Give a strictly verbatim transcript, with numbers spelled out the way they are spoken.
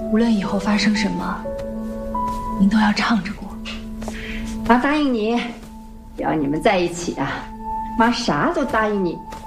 无论以后发生什么，您都要唱着过。 妈答应你，只要你们在一起啊，妈啥都答应你。